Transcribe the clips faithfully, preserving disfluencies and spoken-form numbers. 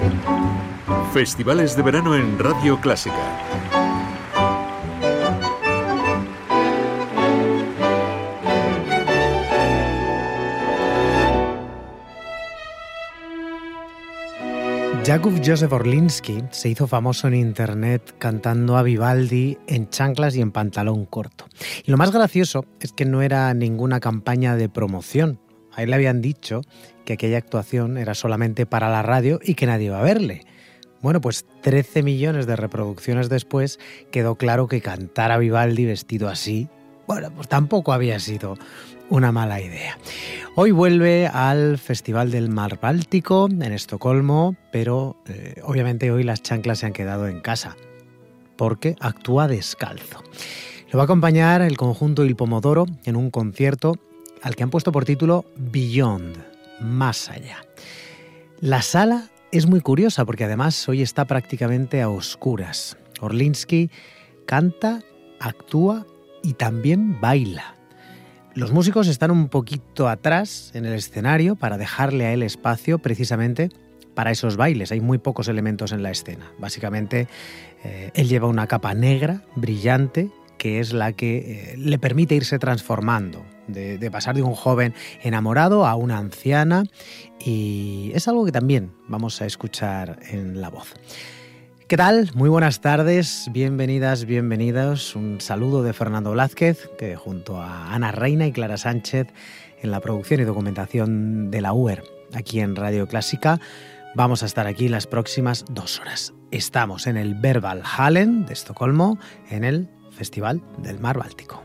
Festivales de verano en Radio Clásica. Jakub Józef Orliński se hizo famoso en internet cantando a Vivaldi en chanclas y en pantalón corto. Y lo más gracioso es que no era ninguna campaña de promoción. A él le habían dicho que aquella actuación era solamente para la radio y que nadie iba a verle. Bueno, pues trece millones de reproducciones después quedó claro que cantar a Vivaldi vestido así, bueno, pues tampoco había sido una mala idea. Hoy vuelve al Festival del Mar Báltico en Estocolmo, pero eh, obviamente hoy las chanclas se han quedado en casa, porque actúa descalzo. Lo va a acompañar el conjunto Il Pomodoro en un concierto al que han puesto por título Beyond, más allá. La sala es muy curiosa porque además hoy está prácticamente a oscuras. Orliński canta, actúa y también baila. Los músicos están un poquito atrás en el escenario para dejarle a él espacio precisamente para esos bailes. Hay muy pocos elementos en la escena. Básicamente, eh, él lleva una capa negra, brillante, que es la que eh, le permite irse transformando, de, de pasar de un joven enamorado a una anciana, y es algo que también vamos a escuchar en la voz. ¿Qué tal? Muy buenas tardes, bienvenidas, bienvenidos. Un saludo de Fernando Blázquez, que junto a Ana Reina y Clara Sánchez en la producción y documentación de la U E R, aquí en Radio Clásica, vamos a estar aquí las próximas dos horas. Estamos en el Berwaldhallen de Estocolmo, en el Festival del Mar Báltico.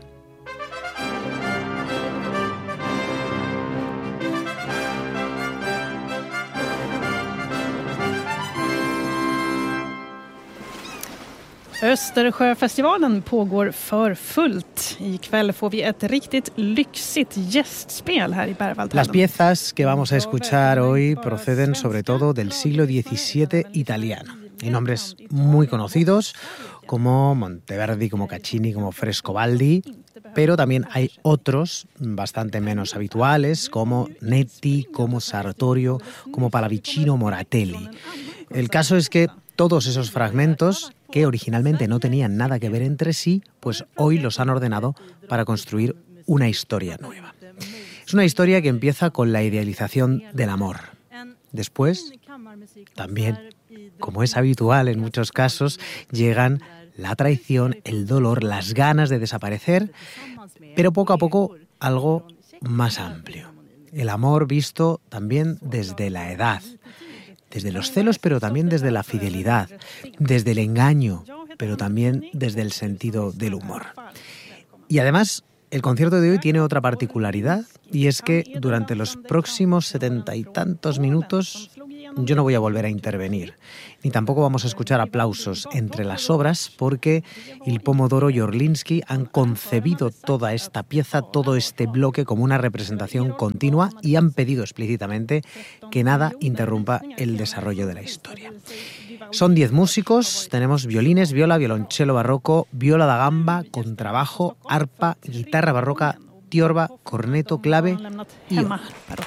Östersjöfestivalen pågår för fullt. Ikväll får vi ett riktigt lyxigt gästspel här i Berwaldhallen. Las piezas que vamos a escuchar hoy proceden sobre todo del siglo diecisiete italiano. Hay nombres muy conocidos como Monteverdi, como Caccini, como Frescobaldi, pero también hay otros bastante menos habituales como Netti, como Sartorio, como Pallavicino, Moratelli. El caso es que todos esos fragmentos, que originalmente no tenían nada que ver entre sí, pues hoy los han ordenado para construir una historia nueva. Es una historia que empieza con la idealización del amor. Después, también, como es habitual en muchos casos, llegan la traición, el dolor, las ganas de desaparecer, pero poco a poco algo más amplio. El amor visto también desde la edad, desde los celos, pero también desde la fidelidad, desde el engaño, pero también desde el sentido del humor. Y además, el concierto de hoy tiene otra particularidad, y es que durante los próximos setenta y tantos minutos yo no voy a volver a intervenir, ni tampoco vamos a escuchar aplausos entre las obras, porque Il Pomodoro y Orliński han concebido toda esta pieza, todo este bloque como una representación continua, y han pedido explícitamente que nada interrumpa el desarrollo de la historia. Son diez músicos, tenemos violines, viola, violonchelo barroco, viola da gamba, contrabajo, arpa, guitarra barroca, tiorba, corneto, clave y órgano.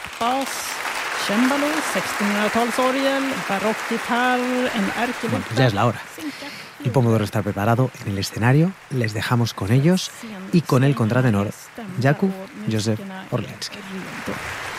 Cembalo, sextonhundratalsorgel, barockgitarr, en ärkeluta. Bueno, ya es la hora. Il Pomodoro está preparado en el escenario, les dejamos con ellos y con el contratenor Jakub Józef Orliński.